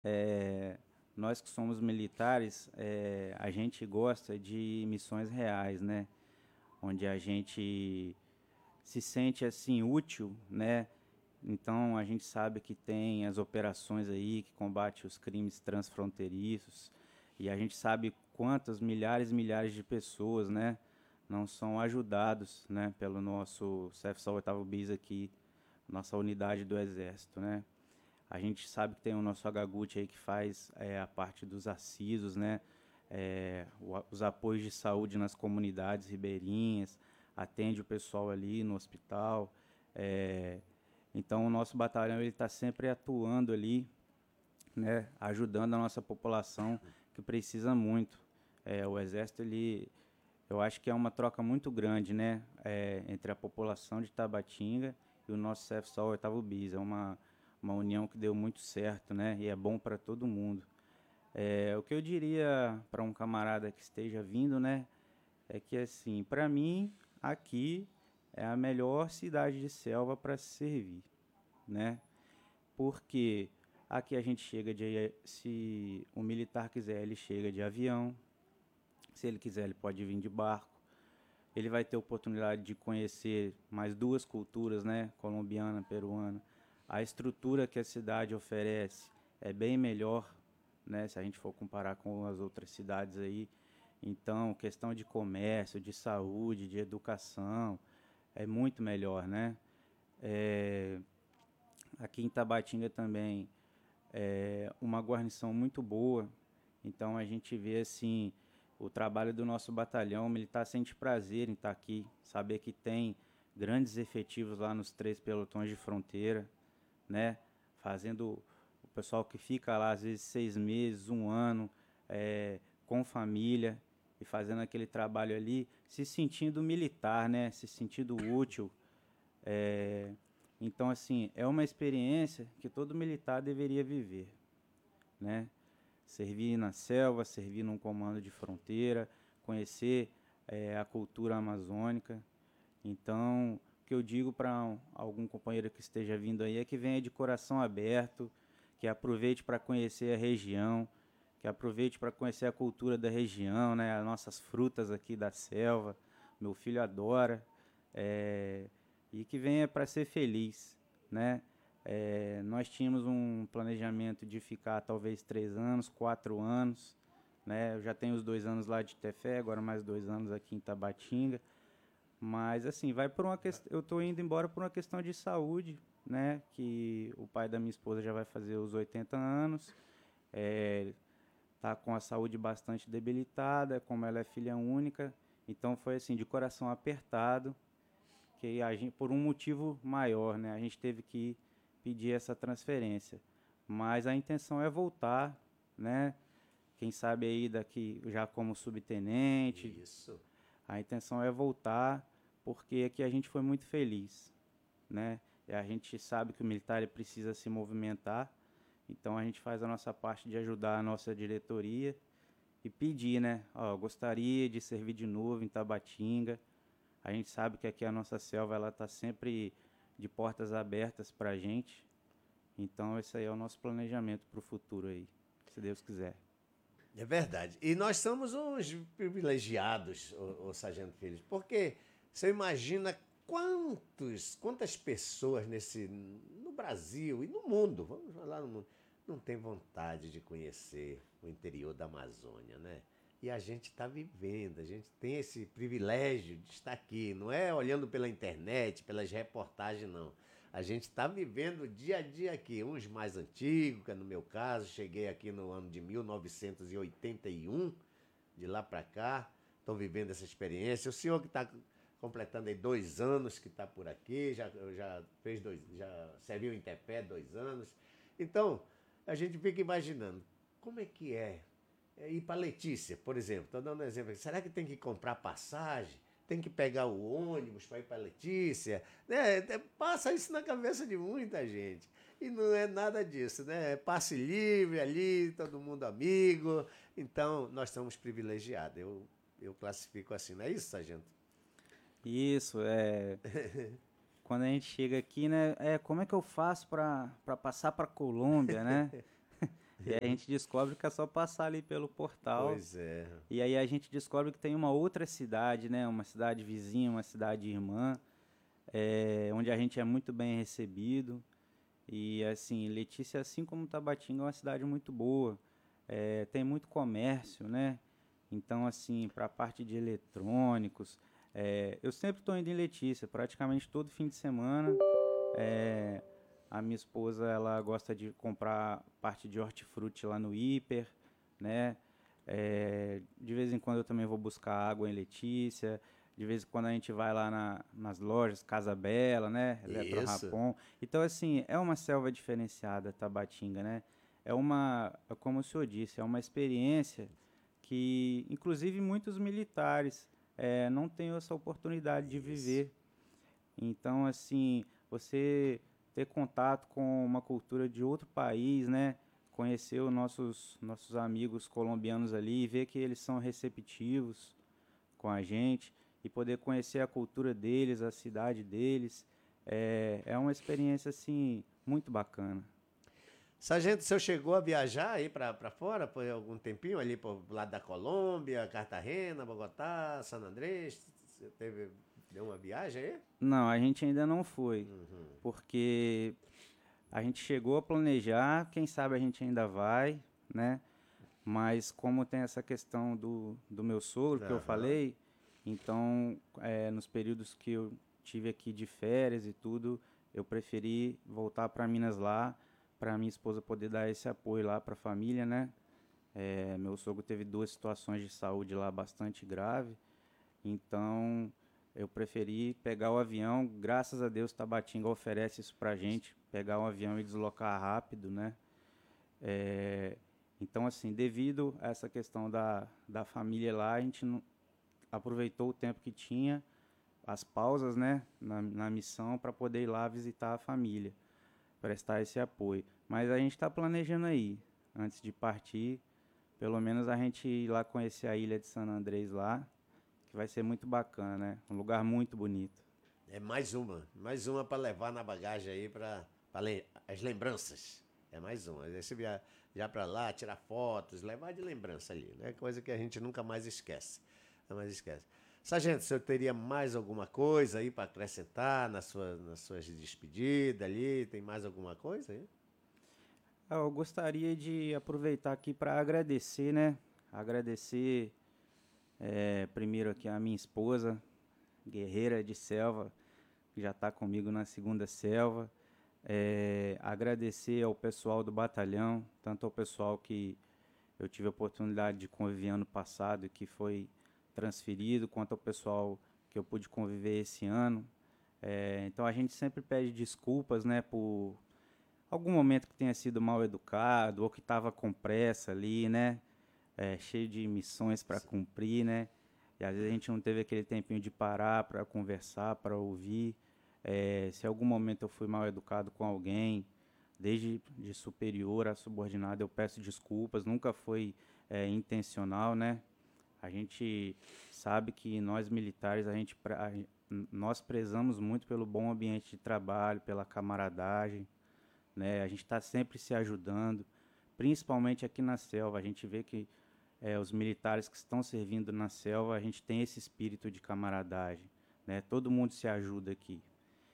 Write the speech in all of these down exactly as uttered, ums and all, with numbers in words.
É, nós que somos militares, é, a gente gosta de missões reais, né? Onde a gente se sente assim útil, né? Então a gente sabe que tem as operações aí que combate os crimes transfronteiriços e a gente sabe quantas milhares e milhares de pessoas, né, não são ajudados, né, pelo nosso CEFSOL oitavo bis aqui, nossa unidade do Exército, né. A gente sabe que tem o nosso Hagagut aí que faz é, a parte dos acisos, né, é, o, os apoios de saúde nas comunidades ribeirinhas, atende o pessoal ali no hospital, é, então o nosso batalhão ele está sempre atuando ali, né, ajudando a nossa população que precisa muito. É, o exército ele, eu acho que é uma troca muito grande, né, é, entre a população de Tabatinga e o nosso CEFSOL oitavo bis. É uma uma união que deu muito certo, né, e é bom para todo mundo. É, o que eu diria para um camarada que esteja vindo, né, é que assim, para mim aqui é a melhor cidade de selva para se servir, né? Porque aqui a gente chega de, se o militar quiser, ele chega de avião, se ele quiser, ele pode vir de barco. Ele vai ter oportunidade de conhecer mais duas culturas, né, colombiana, peruana. A estrutura que a cidade oferece é bem melhor, né, se a gente for comparar com as outras cidades aí. Então, questão de comércio, de saúde, de educação, é muito melhor, né? É, aqui em Tabatinga também é uma guarnição muito boa. Então a gente vê assim o trabalho do nosso batalhão. O militar sente prazer em estar aqui, saber que tem grandes efetivos lá nos três pelotões de fronteira, né? Fazendo o pessoal que fica lá às vezes seis meses, um ano, é, com família e fazendo aquele trabalho ali, se sentindo militar, né? Se sentindo útil. É, então, assim, é uma experiência que todo militar deveria viver, né? Servir na selva, servir num comando de fronteira, conhecer é, a cultura amazônica. Então, o que eu digo para um, algum companheiro que esteja vindo aí é que venha de coração aberto, que aproveite para conhecer a região, que aproveite para conhecer a cultura da região, né? As nossas frutas aqui da selva. Meu filho adora. É, e que venha para ser feliz, né? É, nós tínhamos um planejamento de ficar talvez três anos, quatro anos, né? Eu já tenho os dois anos lá de Tefé, agora mais dois anos aqui em Tabatinga. Mas assim, vai por uma questão. Eu estou indo embora por uma questão de saúde, né? Que o pai da minha esposa já vai fazer os oitenta anos. É, tá com a saúde bastante debilitada, como ela é filha única. Então foi assim, de coração apertado, que a gente, por um motivo maior, né? A gente teve que pedir essa transferência. Mas a intenção é voltar, né? Quem sabe aí daqui já como subtenente. Isso. A intenção é voltar, porque aqui a gente foi muito feliz, né? E a gente sabe que o militar precisa se movimentar, então a gente faz a nossa parte de ajudar a nossa diretoria e pedir, né? Ó, gostaria de servir de novo em Tabatinga. A gente sabe que aqui a nossa selva ela tá sempre de portas abertas para a gente. Então esse aí é o nosso planejamento para o futuro aí, se Deus quiser. É verdade. E nós somos uns privilegiados, o, o Sargento Filhos, porque você imagina quantos, quantas pessoas nesse, no Brasil e no mundo, vamos falar no mundo, não tem vontade de conhecer o interior da Amazônia, né? E a gente está vivendo, a gente tem esse privilégio de estar aqui, não é olhando pela internet, pelas reportagens, não. A gente está vivendo dia a dia aqui, uns mais antigos, que no meu caso, cheguei aqui no ano de mil novecentos e oitenta e um, de lá para cá, estou vivendo essa experiência. O senhor que está completando aí dois anos que está por aqui, já, já fez dois, já serviu em Tepé dois anos. Então, a gente fica imaginando, como é que é é, ir para Letícia, por exemplo. Estou dando um exemplo aqui. Será que tem que comprar passagem? Tem que pegar o ônibus para ir para Letícia? Né? É, passa isso na cabeça de muita gente. E não é nada disso, né? É passe livre ali, todo mundo amigo. Então, nós somos privilegiados. Eu, eu classifico assim, não é isso, sargento? Isso, é. Quando a gente chega aqui, né? É, como é que eu faço para para passar para Colômbia, né? E aí a gente descobre que é só passar ali pelo portal. Pois é. E aí a gente descobre que tem uma outra cidade, né? Uma cidade vizinha, uma cidade irmã, é, onde a gente é muito bem recebido. E assim, Letícia, assim como Tabatinga, é uma cidade muito boa. É, tem muito comércio, né? Então, assim, para a parte de eletrônicos, é, eu sempre estou indo em Letícia, praticamente todo fim de semana. É, a minha esposa, ela gosta de comprar parte de hortifruti lá no Hiper, né? É, de vez em quando eu também vou buscar água em Letícia. De vez em quando a gente vai lá na, nas lojas, Casa Bela, né? Eletro Isso. Rapon. Então, assim, é uma selva diferenciada, Tabatinga, né? É uma, é como o senhor disse, é uma experiência que, inclusive, muitos militares eh, não têm essa oportunidade de Isso. viver. Então, assim, você ter contato com uma cultura de outro país, né? Conhecer os nossos, nossos amigos colombianos ali, ver que eles são receptivos com a gente e poder conhecer a cultura deles, a cidade deles, é, é uma experiência, assim, muito bacana. Sargento, o senhor chegou a viajar aí pra, pra fora por algum tempinho, ali pro lado da Colômbia, Cartagena, Bogotá, San Andrés? Você teve, deu uma viagem aí? Não, a gente ainda não foi, Uhum. porque a gente chegou a planejar, quem sabe a gente ainda vai, né? Mas como tem essa questão do, do meu sogro que eu Aham. falei, então é, nos períodos que eu tive aqui de férias e tudo, eu preferi voltar para Minas lá, para minha esposa poder dar esse apoio lá para a família, né? É, meu sogro teve duas situações de saúde lá bastante grave, então eu preferi pegar o avião. Graças a Deus, Tabatinga oferece isso pra gente, pegar o avião e deslocar rápido, né? É, então, assim, devido a essa questão da, da família lá, a gente não, aproveitou o tempo que tinha, as pausas, né, na, na missão, para poder ir lá visitar a família, prestar esse apoio. Mas a gente está planejando aí, antes de partir, pelo menos a gente ir lá conhecer a ilha de San Andrés lá, que vai ser muito bacana, né? Um lugar muito bonito. É mais uma, mais uma para levar na bagagem aí para as lembranças. É mais uma. Aí você via já para lá, tirar fotos, levar de lembrança ali, né? Coisa que a gente nunca mais esquece. Nunca mais esquece. Sargento, o senhor teria mais alguma coisa aí para acrescentar nas suas, nas suas despedidas ali? Tem mais alguma coisa aí? Ah, eu gostaria de aproveitar aqui para agradecer, né? Agradecer é, primeiro aqui a minha esposa, guerreira de selva, que já está comigo na segunda selva. É, agradecer ao pessoal do batalhão, tanto ao pessoal que eu tive a oportunidade de conviver ano passado e que foi transferido, quanto ao pessoal que eu pude conviver esse ano. É, então a gente sempre pede desculpas, né, por algum momento que tenha sido mal educado ou que estava com pressa ali, né, é, cheio de missões para cumprir, né, e às vezes a gente não teve aquele tempinho de parar para conversar, para ouvir. É, se em algum momento eu fui mal educado com alguém, desde de superior a subordinado, eu peço desculpas, nunca foi é, intencional, né? A gente sabe que nós militares, a gente, a, nós prezamos muito pelo bom ambiente de trabalho, pela camaradagem, né? A gente está sempre se ajudando, principalmente aqui na selva. A gente vê que é, os militares que estão servindo na selva, a gente tem esse espírito de camaradagem, né? Todo mundo se ajuda aqui.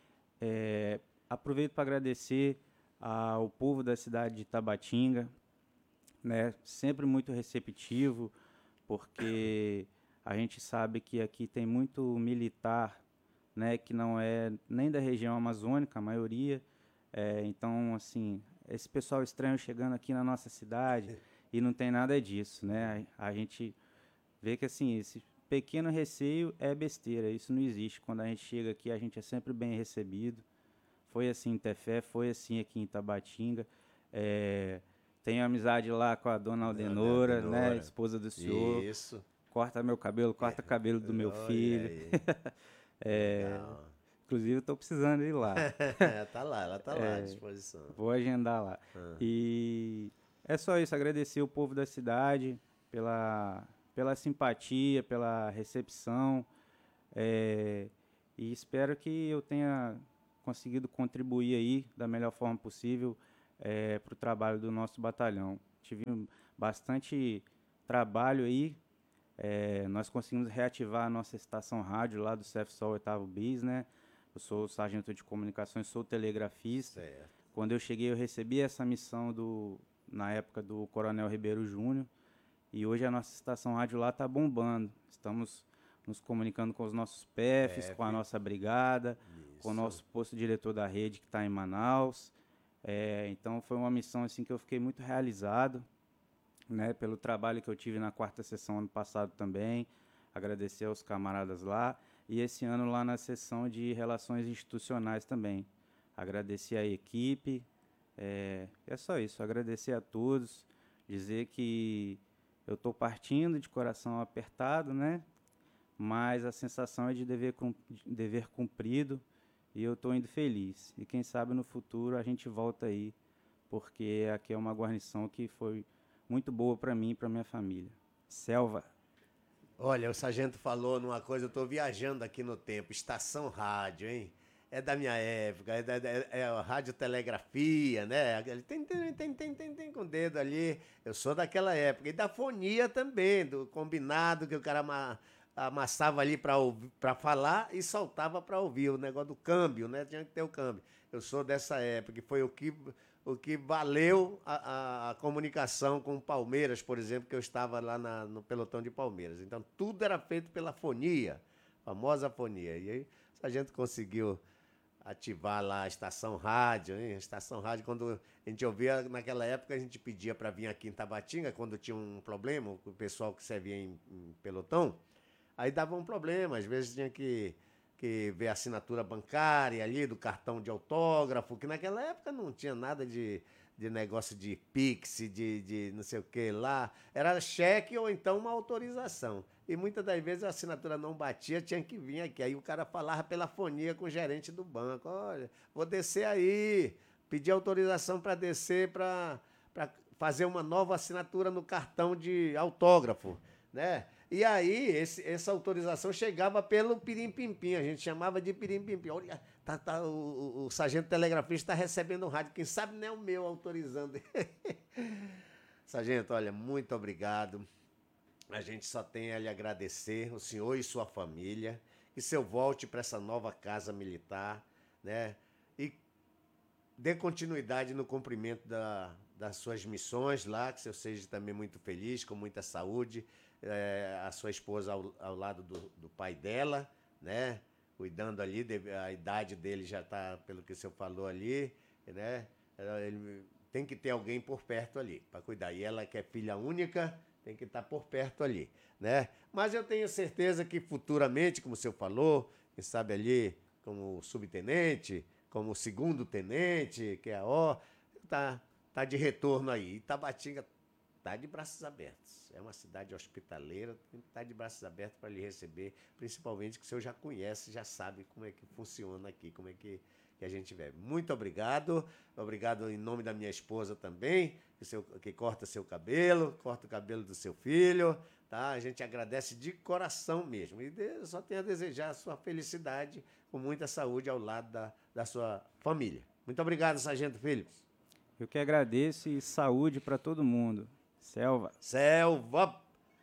É, aproveito para agradecer ao povo da cidade de Tabatinga, né? Sempre muito receptivo, porque a gente sabe que aqui tem muito militar, né? Que não é nem da região amazônica, a maioria. É, então, assim, esse pessoal estranho chegando aqui na nossa cidade e não tem nada disso, né? A, a gente vê que, assim, esse pequeno receio é besteira, isso não existe. Quando a gente chega aqui, a gente é sempre bem recebido. Foi assim em Tefé, foi assim aqui em Tabatinga. É, tenho amizade lá com a dona Dona Aldenora, né, Aldenora. esposa do senhor. Isso. Corta meu cabelo, corta cabelo do meu Olha filho. aí. É, Legal. inclusive, eu estou precisando ir lá. Tá lá, ela tá lá à disposição. Vou agendar lá. Ah. E é só isso, agradecer o povo da cidade pela, pela simpatia, pela recepção. É, e espero que eu tenha conseguido contribuir aí da melhor forma possível para o trabalho do nosso batalhão. tive bastante trabalho aí. É, nós conseguimos reativar a nossa estação rádio lá do Cefsol oitavo Bis, né? Eu sou sargento de comunicações, sou telegrafista. Certo. Quando eu cheguei, eu recebi essa missão do, na época do Coronel Ribeiro Júnior. E hoje a nossa estação rádio lá está bombando. Estamos nos comunicando com os nossos P Fs, P F. com a nossa brigada, Isso. com o nosso posto diretor da rede que está em Manaus. É, então foi uma missão assim que eu fiquei muito realizado, né, pelo trabalho que eu tive na quarta sessão ano passado também. Agradecer aos camaradas lá. E esse ano lá na sessão de relações institucionais também. Agradecer a equipe. É, é só isso, agradecer a todos. Dizer que eu estou partindo de coração apertado, né? Mas a sensação é de dever, dever cumprido e eu estou indo feliz. E quem sabe no futuro a gente volta aí, porque aqui é uma guarnição que foi muito boa para mim e para minha família. Selva. Olha, o sargento falou numa coisa, eu estou viajando aqui no tempo, estação rádio, hein? É da minha época, é, da, é, é a radiotelegrafia, né? Tem, tem, tem, tem, tem, tem com o dedo ali. Eu sou daquela época. E da fonia também, do combinado que o cara ama, amassava ali para falar e soltava para ouvir. O negócio do câmbio, né? Tinha que ter o câmbio. Eu sou dessa época, que foi o que, o que valeu a, a, a comunicação com o Palmeiras, por exemplo, que eu estava lá na, no pelotão de Palmeiras. Então, tudo era feito pela fonia, famosa fonia. E aí, a gente conseguiu ativar lá a estação rádio, hein? A estação rádio, quando a gente ouvia, naquela época a gente pedia para vir aqui em Tabatinga, quando tinha um problema, o pessoal que servia em, em pelotão, aí dava um problema, às vezes tinha que, que ver a assinatura bancária ali, do cartão de autógrafo, que naquela época não tinha nada de, de negócio de Pix, de, de não sei o que lá, era cheque ou então uma autorização. E muitas das vezes a assinatura não batia, tinha que vir aqui. Aí o cara falava pela fonia com o gerente do banco. Olha, vou descer aí. Pedir autorização para descer para fazer uma nova assinatura no cartão de autógrafo, né? E aí esse, essa autorização chegava pelo pirim-pim-pim. A gente chamava de pirim-pim-pim. Olha, tá, tá, o, o, o sargento telegrafista está recebendo um rádio. Quem sabe não é o meu autorizando. Sargento, olha, muito obrigado. A gente só tem a lhe agradecer, o senhor e sua família, que o senhor volte para essa nova casa militar, né? E dê continuidade no cumprimento da, das suas missões lá, que o senhor seja também muito feliz, com muita saúde, é, a sua esposa ao, ao lado do, do pai dela, né? Cuidando ali, a idade dele já está, pelo que o senhor falou ali, né? Ele tem que ter alguém por perto ali para cuidar. E ela, que é filha única, tem que estar por perto ali, né? Mas eu tenho certeza que futuramente, como o senhor falou, quem sabe ali como subtenente, como segundo tenente, que é a O, tá, tá de retorno aí. Itabatinga tá de braços abertos. É uma cidade hospitaleira, tem que estar de braços abertos para lhe receber, principalmente que o senhor já conhece, já sabe como é que funciona aqui, como é que, que a gente vê. Muito obrigado. Obrigado em nome da minha esposa também, que, seu, que corta seu cabelo, corta o cabelo do seu filho, tá? A gente agradece de coração mesmo. E de, só tenho a desejar a sua felicidade, com muita saúde ao lado da, da sua família. Muito obrigado, Sargento Philips. Eu que agradeço e saúde para todo mundo. Selva. Selva.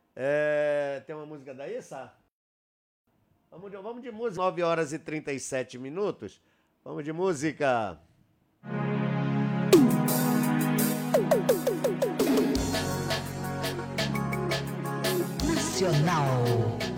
É, tem uma música daí, Sá? Vamos de, vamos de música. nove horas e trinta e sete minutos. Vamos de música. Nacional.